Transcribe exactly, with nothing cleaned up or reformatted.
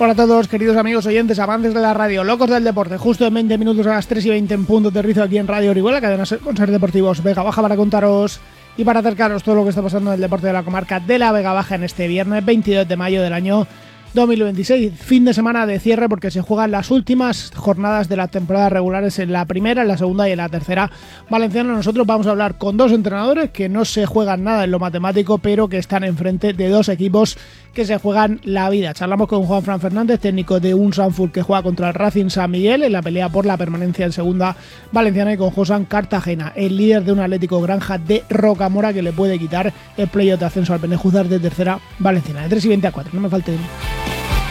Hola a todos, queridos amigos oyentes, amantes de la radio, locos del deporte. Justo en veinte minutos a las tres y veinte en punto aterrizo aquí en Radio Orihuela, cadena con ser deportivos Vega Baja, para contaros y para acercaros todo lo que está pasando en el deporte de la comarca de la Vega Baja en este viernes veintidós de mayo del año dos mil veintiséis, fin de semana de cierre porque se juegan las últimas jornadas de la temporada regulares en la primera, en la segunda y en la tercera valenciana. Nosotros vamos a hablar con dos entrenadores que no se juegan nada en lo matemático, pero que están enfrente de dos equipos que se juegan la vida. Charlamos con Juan Fran Fernández, técnico de un Sanford que juega contra el Racing San Miguel en la pelea por la permanencia en segunda valenciana, y con Josan Cartagena, el líder de un Atlético Granja de Rocamora que le puede quitar el playoff de ascenso al Benejúzar de tercera valenciana. De tres y veinte a cuatro, no me falte.